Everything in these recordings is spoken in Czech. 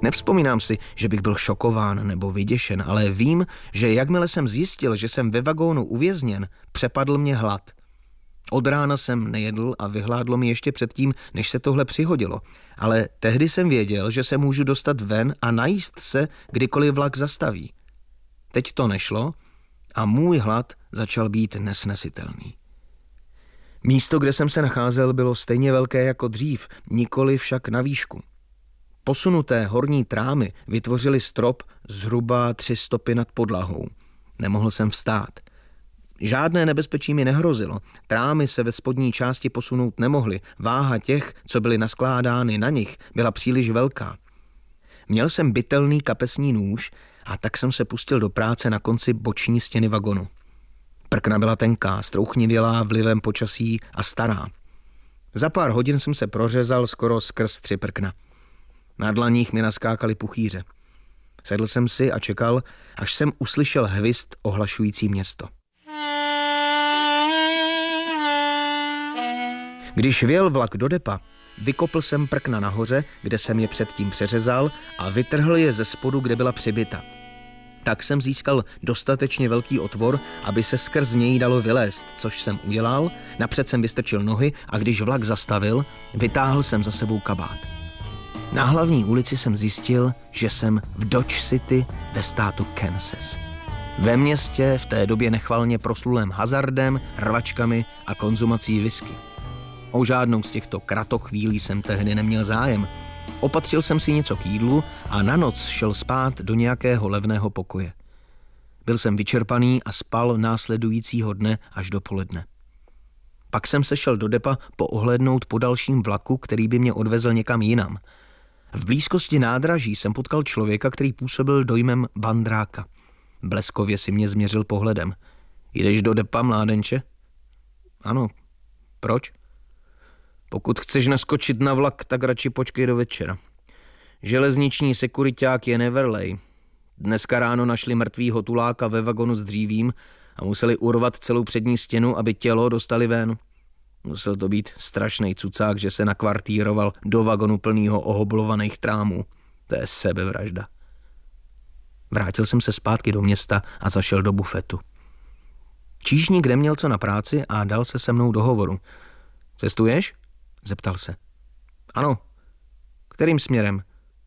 Nevzpomínám si, že bych byl šokován nebo vyděšen, ale vím, že jakmile jsem zjistil, že jsem ve vagónu uvězněn, přepadl mě hlad. Od rána jsem nejedl a vyhládlo mi ještě předtím, než se tohle přihodilo. Ale tehdy jsem věděl, že se můžu dostat ven a najíst se, kdykoliv vlak zastaví. Teď to nešlo a můj hlad začal být nesnesitelný. Místo, kde jsem se nacházel, bylo stejně velké jako dřív, nikoli však na výšku. Posunuté horní trámy vytvořily strop zhruba 3 stopy nad podlahou. Nemohl jsem vstát. Žádné nebezpečí mi nehrozilo. Trámy se ve spodní části posunout nemohly. Váha těch, co byly naskládány na nich, byla příliš velká. Měl jsem bytelný kapesní nůž a tak jsem se pustil do práce na konci boční stěny vagonu. Prkna byla tenká, strouchnivělá vlivem počasí a stará. Za pár hodin jsem se prořezal skoro skrz 3 prkna. Na dlaních mi naskákaly puchýře. Sedl jsem si a čekal, až jsem uslyšel hvist ohlašující město. Když vjel vlak do depa, vykopl jsem prkna nahoře, kde jsem je předtím přeřezal a vytrhl je ze spodu, kde byla přibyta. Tak jsem získal dostatečně velký otvor, aby se skrz něj dalo vylézt, což jsem udělal, napřed jsem vystrčil nohy a když vlak zastavil, vytáhl jsem za sebou kabát. Na hlavní ulici jsem zjistil, že jsem v Dodge City ve státu Kansas. Ve městě v té době nechvalně proslulém hazardem, rvačkami a konzumací whisky. O žádnou z těchto kratochvílí jsem tehdy neměl zájem. Opatřil jsem si něco k jídlu a na noc šel spát do nějakého levného pokoje. Byl jsem vyčerpaný a spal následujícího dne až do poledne. Pak jsem se šel do depa poohlédnout po dalším vlaku, který by mě odvezl někam jinam. V blízkosti nádraží jsem potkal člověka, který působil dojmem bandráka. Bleskově si mě změřil pohledem. Jdeš do depa, mládenče? Ano. Proč? Pokud chceš naskočit na vlak, tak radši počkej do večera. Železniční sekuriťák je neverlej. Dneska ráno našli mrtvýho tuláka ve vagonu s dřívím a museli urvat celou přední stěnu, aby tělo dostali ven. Musel to být strašnej cucák, že se nakvartíroval do vagonu plnýho ohoblovaných trámů. To je sebevražda. Vrátil jsem se zpátky do města a zašel do bufetu. Číšník neměl co na práci a dal se se mnou do hovoru. Cestuješ? Zeptal se. Ano. Kterým směrem?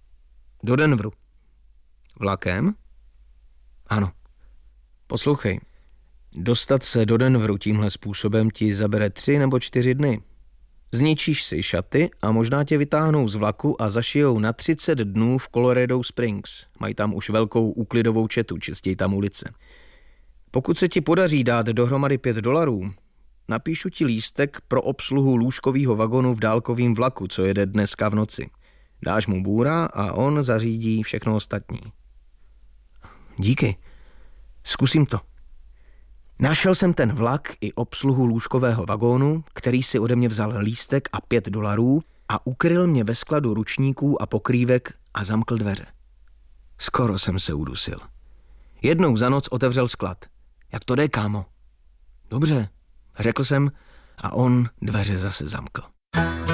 Do Denveru. Vlakem? Ano. Poslouchej. Dostat se do Denveru tímhle způsobem ti zabere 3 nebo 4 dny. Zničíš si šaty a možná tě vytáhnou z vlaku a zašijou na 30 dnů v Colorado Springs. Mají tam už velkou úklidovou četu, čistěj tam ulice. Pokud se ti podaří dát dohromady $5, napíšu ti lístek pro obsluhu lůžkového vagonu v dálkovém vlaku, co jede dneska v noci. Dáš mu bůra a on zařídí všechno ostatní. Díky. Zkusím to. Našel jsem ten vlak i obsluhu lůžkového vagónu, který si ode mě vzal lístek a $5 a ukryl mě ve skladu ručníků a pokrývek a zamkl dveře. Skoro jsem se udusil. Jednou za noc otevřel sklad. Jak to jde, kámo? Dobře, řekl jsem a on dveře zase zamkl.